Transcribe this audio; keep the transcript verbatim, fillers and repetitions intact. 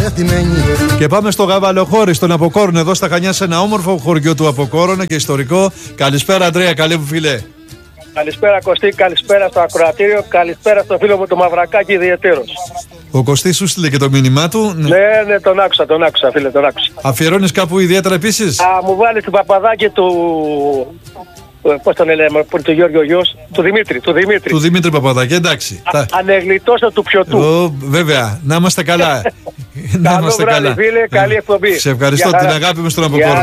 διατεθειμένη. Και πάμε στο Γαβαλοχώρι, στον Αποκόρον, εδώ στα Χανιά, σε ένα όμορφο χωριό του Αποκόρον και ιστορικό. Καλησπέρα, Αντρέα, καλή μου φίλε. Καλησπέρα Κωστή, καλησπέρα στο ακροατήριο, καλησπέρα στο φίλο μου του Μαυρακάκη ιδιαιτέρως. Ο Κωστής σου στείλε και το μήνυμά του. Ναι, ναι, τον άκουσα, τον άκουσα, φίλε, τον άκουσα. Αφιερώνεις κάπου ιδιαίτερα επίσης? Α, μου βάλει την παπαδάκι του. Πώς τον λέμε, του Γιώργου Γιος, του Δημήτρη, του Δημήτρη. Του Δημήτρη Παπαδάκη, εντάξει. Α, ανεγλιτώσω του πιωτού. Ο, βέβαια, να είμαστε καλά. Να Καλό είμαστε βράδυ, καλά. φίλε, καλή εκπομπή. Σε ευχαριστώ, την αγάπη μου στον Αποκόρον.